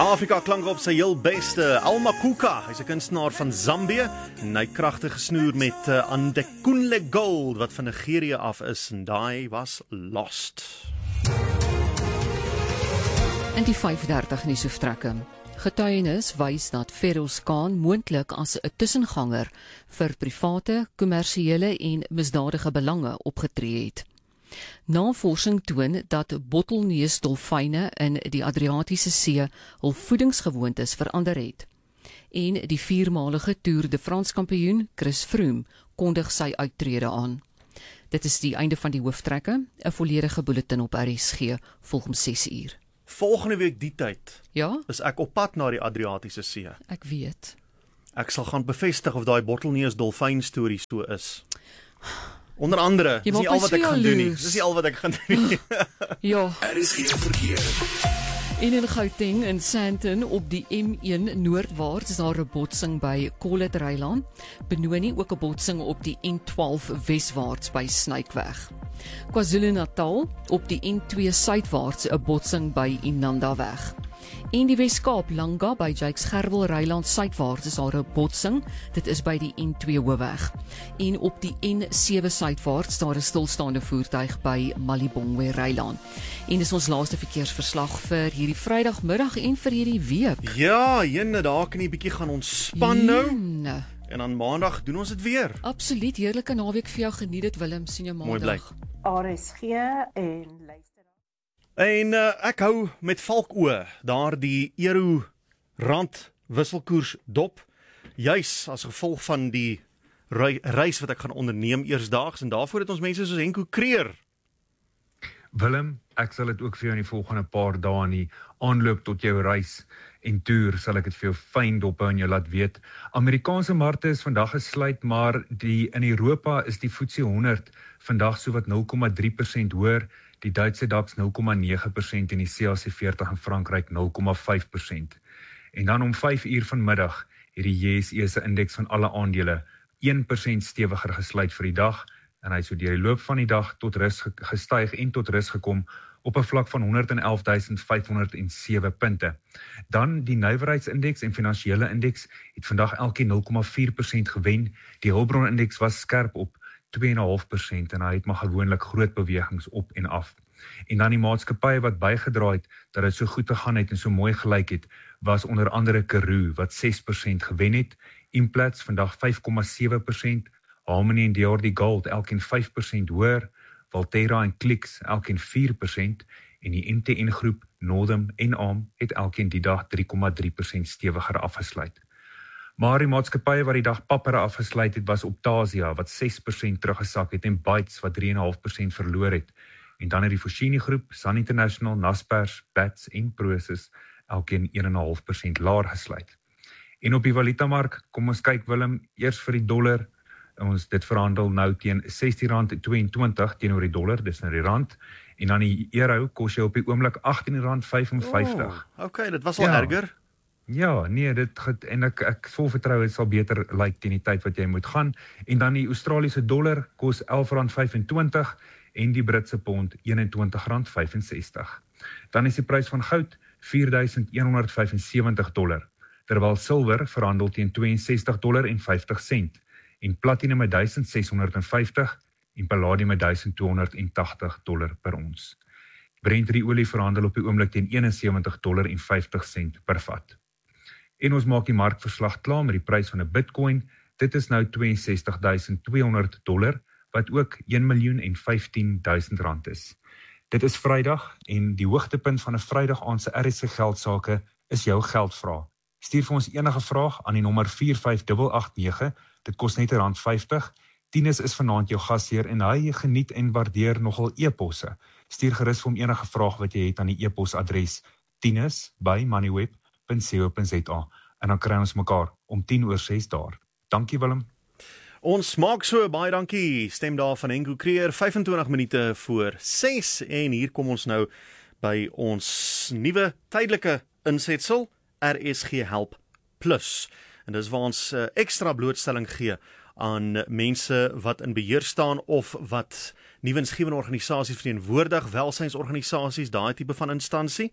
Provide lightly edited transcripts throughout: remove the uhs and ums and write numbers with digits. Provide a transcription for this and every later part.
Afrika klank op sy heel beste. Alma Kuka, hy's 'n kunstenaar van Zambië en hy kragtig gesnoer met Andekunle Gold wat van Nigerië af is en daai was Lost. In die 35 nuus hoofstrekke. Getuienis wys dat Feroz Khan moontlik as 'n tussenganger vir private, kommersiële en misdadige belange opgetree het. Navorsing toon dat bottelneusdolfyne in die Adriatiese See hul voedingsgewoontes verander het. En die viermalige Tour de France kampioen Chris Froome kondig sy uittrede aan. Dit is die einde van die hooftrekke, 'n volledige bulletin op RSG volg om 6 uur. Volgende week die tyd Ja, is ek op pad na die Adriatiese See. ek weet. Ek sal gaan bevestig of daai bottelneusdolfyn storie so is. Onder andere, dis nie al wat ek gaan doen nie. Dis nie al wat ek gaan doen nie. Ja. Er is geen verkeer. In Gauteng in Sandton op die M1 noordwaarts is daar 'n botsing by Collet-Rylaan. Benoni ook 'n botsing op die N12 weswaarts by Snykweg. KwaZulu-Natal op die N2 suidwaarts 'n botsing by Inandaweg. En die Wes-Kaap Langa by Jakes Gerwel Rylaan suidwaarts is daar 'n botsing. Dit is by die N2 hoofweg. En op die N7 suidwaarts daar 'n stilstaande voertuig by Malibongwe Rylaan. En dis ons laaste verkeersverslag vir hierdie Vrydagmiddag en vir hierdie week. Ja, jene, daar kan jy bietjie gaan ontspan nou. Jene. En dan maandag doen ons dit weer. Absoluut, heerlike naweek vir jou. Geniet dit, Willem. Sien jou Mooi bly. maandag. RSG en luister. En ek hou met valkoe daar die euro rand wisselkoers dop, juis as gevolg van die reis wat ek gaan onderneem eersdaags en daarvoor het ons mense soos Henko Kreer. Willem, ek sal dit ook vir jou in die volgende paar dae in die aanloop tot jou reis en toer sal ek dit vir jou fyn dop en jou laat weet. Amerikaanse markte is vandag gesluit, maar in Europa is die FTSE 100 vandag sowat 0,3% hoër, die Duitse DAX 0,9% en die CAC 40 in Frankryk 0,5%. En dan om 5 uur vanmiddag het die JSE se indeks van alle aandele 1% stewiger gesluit vir die dag en hy so deur die loop van die dag tot rus gestyg en tot rus gekom op 'n vlak van 111.507 punte. Dan die nywerheidsindeks en finansiële indeks het vandag elkeen 0,4% gewen. Die hulpbronindeks was skerp op 2,5% en hy het maar gewoonlik groot bewegings op en af. En dan die maatskappye wat bygedra het dat dit so goed gegaan het en so mooi gelyk het, was onder andere Karoo wat 6% gewen het, Implats vandag 5,7%, Harmony en DRD Gold elkeen 5% hoër, Valterra en Clicks elkeen 4% en die MTN groep, Northam en ARM het elkeen die dag 3,3% stewiger afgesluit. Maar die maatskappye wat die dag papper afgesluit het was Optasia wat 6% teruggesak het en Bytes wat 3,5% verloor het. En dan het die Foschini groep, Sun International, Naspers, Bats en Prosus elkeen 1,5% laer gesluit. En op die valutamark, kom ons kyk Willem, eers vir die dollar. Ons dit verhandel nou teen R16.22 teenoor die dollar, dis nou die rand. En dan die euro kos jy op die oomblik R18.55. Okay, dit was al Ja. erger. Ja, nee, en ek vol vertrou dit sal beter lyk teen die tyd wat jy moet gaan. En dan die Australiese dollar kos R11.25 en die Britse pond R21.65. Dan is die prys van goud $4,175, terwyl silwer verhandel teen $62.50 en platinum $1,650 en palladium $1,280 per ons. Brent olie verhandel op die oomblik teen $71.50 per vat. En ons maak die markverslag klaar met die prys van 'n Bitcoin. Dit is nou $62.200 wat ook R1.015.000 is. Dit is Vrydag en die hoogtepunt van 'n Vrydag aand se RSG geldsaake is jou geldvraag. Stuur vir ons enige vraag aan die nommer 45889. Dit kos net R50. Tinus is vanaand jou gasheer en hy geniet en waardeer nogal e-posse. Stuur gerus vir hom enige vraag wat jy het aan die e-posadres tinus@moneyweb.co.za en dan kry ons mekaar om 6:10 daar. Dankie Willem. Ons maak so, baie dankie. Stem daar van Henko Kreer, 25 minute voor 6 en hier kom ons nou by ons nuwe tydelike insetsel, RSG Help Plus. En dis waar ons ekstra blootstelling gee aan mense wat in beheer staan of wat nie winsgewende organisasies verteenwoordig, welsynsorganisasies, daai tipe van instansie.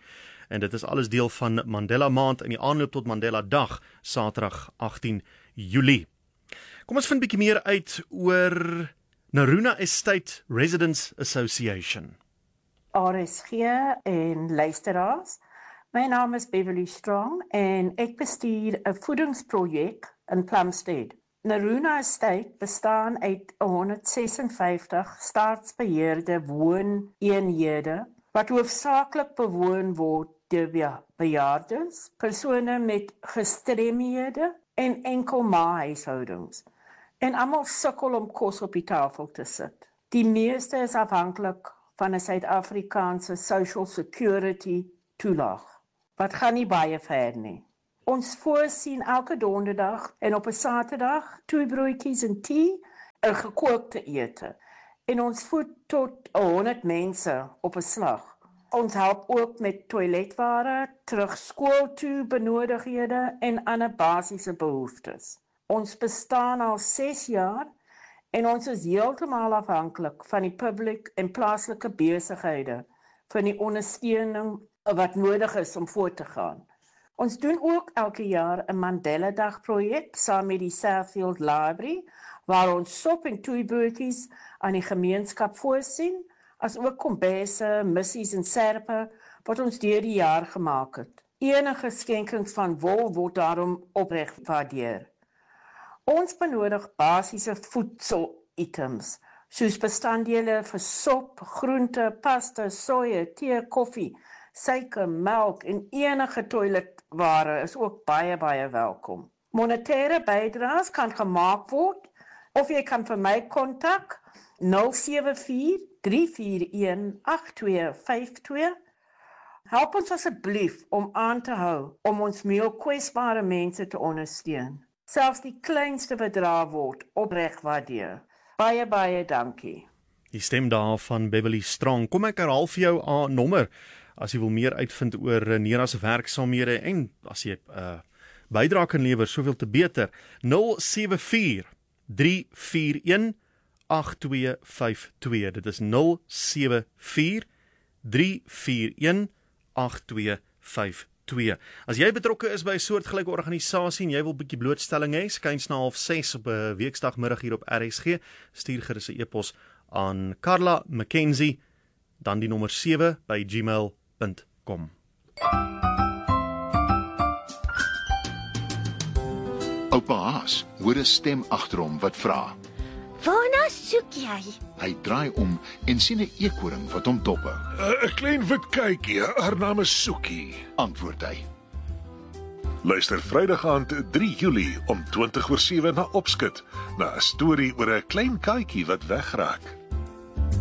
en dit is alles deel van Mandela Maand in die aanloop tot Mandela Dag, Saterdag 18 Julie. Kom ons vind 'n bietjie meer uit oor Naruna Estate Residents Association. RSG en luisteraars. My naam is Beverly Strong en ek bestuur 'n voedingsprojek in Plumstead. Naruna Estate bestaan uit 156 staatsbeheerde wooneenhede wat hoofsaaklik bewoon word deur bejaardes, persone met gestremdhede en enkelma-huishoudings. En almal sukkel om kos op die tafel te sit. Die meeste is afhanklik van 'n Suid-Afrikaanse Social Security toelaag. Wat gaan nie baie ver nie. Ons voorsien elke donderdag en op 'n Saterdag toebroodjies en tee, 'n gekookte ete. En ons voed tot 100 mense op 'n slag. Ons help ook met toiletware, terug skool toe benodighede en ander basiese behoeftes. Ons bestaan al 6 jaar en ons is heeltemal afhanklik van die publiek en plaaslike besighede vir die ondersteuning wat nodig is om voort te gaan. Ons doen ook elke jaar 'n Mandela Dag projek saam met die Southfield Library waar ons sop en toebroodjies aan die gemeenskap voorsien, as ook kombesse, missies en serpe wat ons deur die jaar gemaak het. Enige skenkings van wol word daarom opreg gewaardeer. Ons benodig basiese voedselitems, soos bestanddele vir sop, groente, pasta, soja, tee, koffie, suiker, melk en enige toiletware is ook baie welkom. Monetêre bydraes kan gemaak word of jy kan vir my kontak 074-341-8252. Help ons asseblief om aan te hou om ons meer kwesbare mense te ondersteun. Selfs die kleinste bedrag word opreg waardeer. Baie dankie. Die stem daar van Beverly Strong. Kom ek herhaal vir jou 'n nommer as jy wil meer uitvind oor Nera se werksaamhede en as jy bydrae kan lewer, soveel te beter. 074-341-8252. Dit is 074-341-8252. As jy betrokke is by 'n soortgelyke organisasie en jy wil 'n bietjie blootstelling hê, skuins na 6:30 op 'n weekdagmiddag hier op RSG, stuur gerus 'n e-pos aan Carla McKenzie, dan die nommer 7@gmail.com. Oupa Haas hoor 'n stem agter hom wat vra. Waarna soek jy? Hy draai om en sien 'n eekhoring wat hom dop hou. 'n Klein wit kykie, haar naam is Soekie. Antwoord hy. Luister Vrydag aand 3 Julie om 20:07 na Opskit, na 'n storie oor 'n klein katjie wat wegraak.